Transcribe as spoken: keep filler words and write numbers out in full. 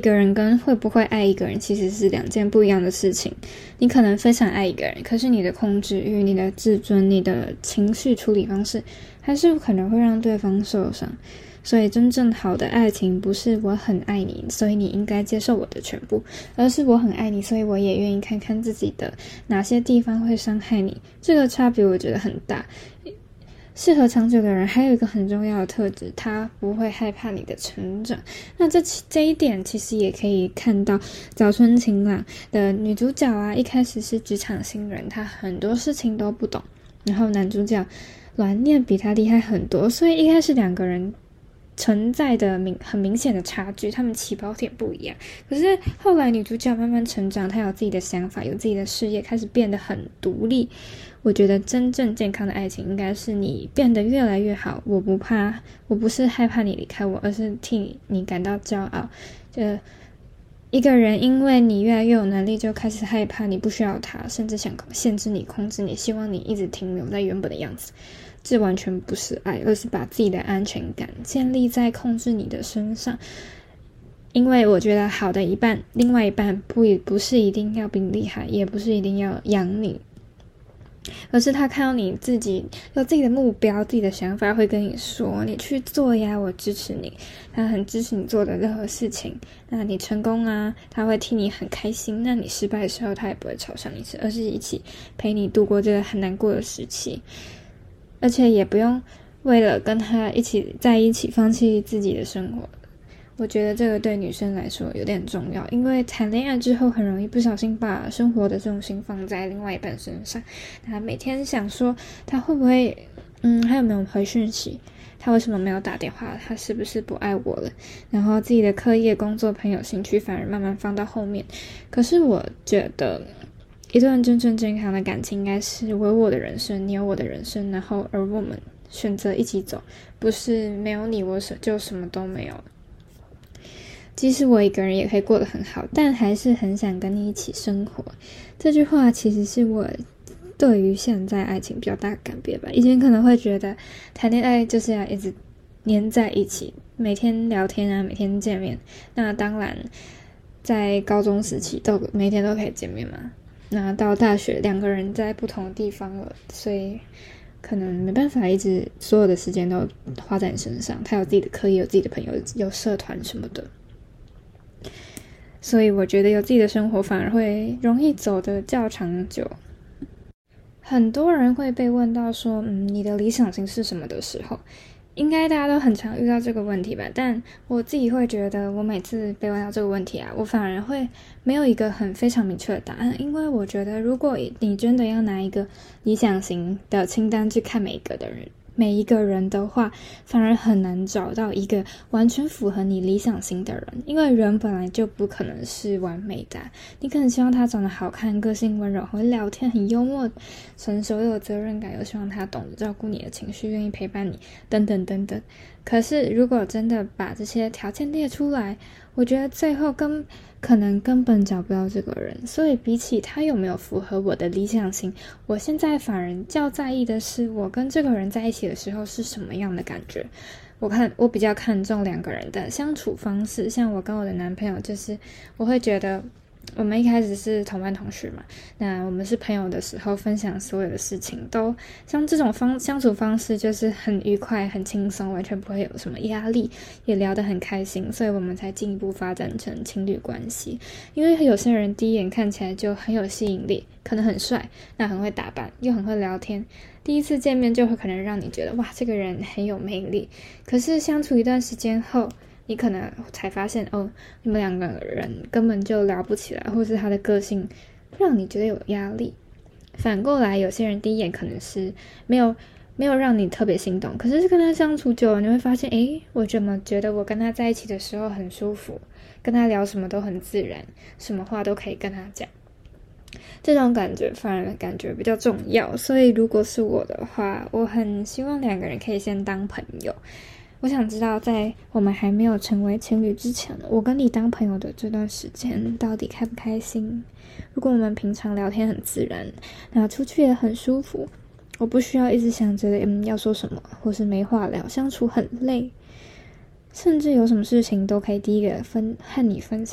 个人跟会不会爱一个人其实是两件不一样的事情。你可能非常爱一个人，可是你的控制欲、你的自尊、你的情绪处理方式还是可能会让对方受伤。所以真正好的爱情不是我很爱你，所以你应该接受我的全部，而是我很爱你，所以我也愿意看看自己的哪些地方会伤害你。这个差别我觉得很大。适合长久的人还有一个很重要的特质，他不会害怕你的成长。那这这一点其实也可以看到早春晴朗的女主角啊，一开始是职场新人，她很多事情都不懂，然后男主角阮念比她厉害很多，所以一开始两个人存在的明很明显的差距，他们起跑点不一样。可是后来女主角慢慢成长，她有自己的想法，有自己的事业，开始变得很独立。我觉得真正健康的爱情应该是你变得越来越好，我不怕，我不是害怕你离开我，而是替你感到骄傲。就一个人因为你越来越有能力，就开始害怕你不需要他，甚至想限制你、控制你，希望你一直停留在原本的样子。这完全不是爱，而是把自己的安全感建立在控制你的身上。因为我觉得好的一半，另外一半不不是一定要比你厉害，也不是一定要养你，而是他看到你自己有自己的目标、自己的想法，会跟你说你去做呀，我支持你。他很支持你做的任何事情。那你成功啊，他会替你很开心。那你失败的时候，他也不会嘲笑你，而是一起陪你度过这个很难过的时期。而且也不用为了跟他一起在一起放弃自己的生活。我觉得这个对女生来说有点重要，因为谈恋爱之后很容易不小心把生活的重心放在另外一半身上。他每天想说他会不会嗯还有没有回讯息，他为什么没有打电话，他是不是不爱我了，然后自己的课业、工作、朋友、兴趣反而慢慢放到后面。可是我觉得一段真正健康的感情应该是我有我的人生，你有我的人生，然后而我们选择一起走，不是没有你我就什么都没有。即使我一个人也可以过得很好，但还是很想跟你一起生活。这句话其实是我对于现在爱情比较大的改变吧。以前可能会觉得谈恋爱就是要一直黏在一起，每天聊天啊，每天见面。那当然在高中时期都每天都可以见面嘛。那到大学两个人在不同的地方了，所以可能没办法一直所有的时间都花在你身上。他有自己的课业，有自己的朋友，有社团什么的。所以我觉得有自己的生活反而会容易走得较长久。很多人会被问到说嗯，你的理想型是什么的时候，应该大家都很常遇到这个问题吧。但我自己会觉得我每次被问到这个问题啊，我反而会没有一个很非常明确的答案。因为我觉得如果你真的要拿一个理想型的清单去看每一个的人每一个人的话，反而很难找到一个完全符合你理想型的人。因为人本来就不可能是完美的，你可能希望他长得好看，个性温柔，会聊天，很幽默，成熟，又有责任感，又希望他懂得照顾你的情绪，愿意陪伴你，等等等等。可是如果真的把这些条件列出来，我觉得最后根可能根本找不到这个人。所以比起他有没有符合我的理想型，我现在反而较在意的是我跟这个人在一起的时候是什么样的感觉。我看我比较看重两个人的相处方式。像我跟我的男朋友，就是我会觉得我们一开始是同班同学嘛，那我们是朋友的时候分享所有的事情，都像这种方相处方式就是很愉快很轻松，完全不会有什么压力，也聊得很开心，所以我们才进一步发展成情侣关系。因为有些人第一眼看起来就很有吸引力，可能很帅，那很会打扮，又很会聊天，第一次见面就会可能让你觉得哇，这个人很有魅力。可是相处一段时间后，你可能才发现哦，你们两个人根本就聊不起来，或是他的个性让你觉得有压力。反过来，有些人第一眼可能是没有没有让你特别心动，可是跟他相处久了，你会发现，诶，我怎么觉得我跟他在一起的时候很舒服，跟他聊什么都很自然，什么话都可以跟他讲。这种感觉反而感觉比较重要。所以如果是我的话，我很希望两个人可以先当朋友。我想知道在我们还没有成为情侣之前，我跟你当朋友的这段时间到底开不开心。如果我们平常聊天很自然，那出去也很舒服，我不需要一直想着嗯要说什么，或是没话聊，相处很累，甚至有什么事情都可以第一个分和你分享。